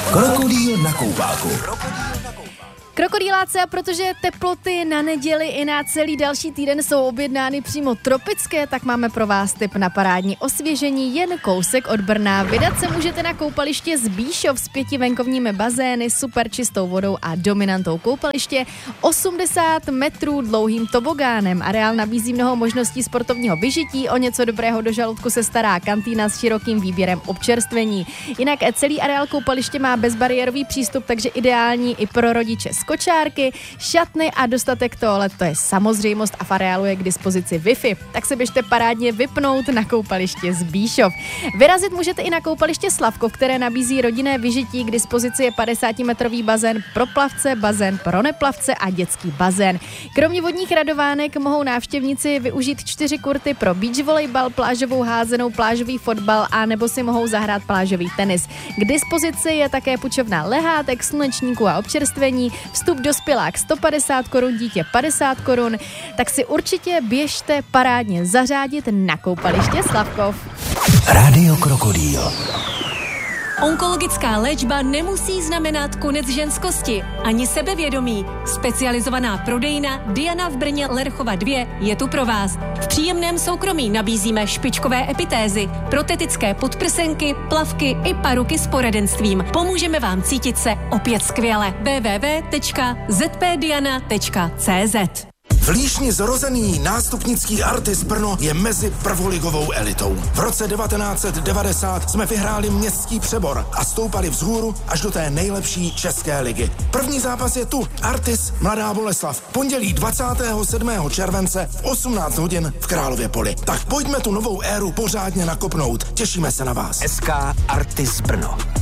Krokodýl na koupáku. Krokodýláce, a protože teploty na neděli i na celý další týden jsou objednány přímo tropické, tak máme pro vás tip na parádní osvěžení jen kousek od Brna. Vydat se můžete na koupaliště Zbíšov s 5 venkovními bazény, super čistou vodou a dominantou koupaliště, 80 metrů dlouhým tobogánem. Areál nabízí mnoho možností sportovního vyžití, o něco dobrého do žaludku se stará kantýna s širokým výběrem občerstvení. Jinak celý areál koupaliště má bezbariérový přístup, takže ideální i pro rodiče z kočárky, šatny a dostatek toalet, to je samozřejmost, a v areálu je k dispozici Wi-Fi. Tak se běžte parádně vypnout na koupaliště Zbíšov. Vyrazit můžete i na koupaliště Slavkov, které nabízí rodinné vyžití, k dispozici je 50-metrový bazén pro plavce, bazén pro neplavce a dětský bazén. Kromě vodních radovánek mohou návštěvníci využít 4 kurty pro beach volejbal, plážovou házenou, plážový fotbal a nebo si mohou zahrát plážový tenis. K dispozici je také půjčovna lehátek, slunečníků a občerstvení. Vstup dospělák 150 korun, dítě 50 korun, tak si určitě běžte parádně zařádit na koupaliště Slavkov. Rádio Krokodýl. Onkologická léčba nemusí znamenat konec ženskosti ani sebevědomí. Specializovaná prodejna Diana v Brně Lerchova 2 je tu pro vás. V příjemném soukromí nabízíme špičkové epitézy, protetické podprsenky, plavky i paruky s poradenstvím. Pomůžeme vám cítit se opět skvěle. www.zpdiana.cz. V Líšni zrozený nástupnický Artis Brno je mezi prvoligovou elitou. V roce 1990 jsme vyhráli městský přebor a stoupali vzhůru až do té nejlepší české ligy. První zápas je tu. Artis Mladá Boleslav. Pondělí 27. července v 18 hodin v Králově Poli. Tak pojďme tu novou éru pořádně nakopnout. Těšíme se na vás. SK Artis Brno.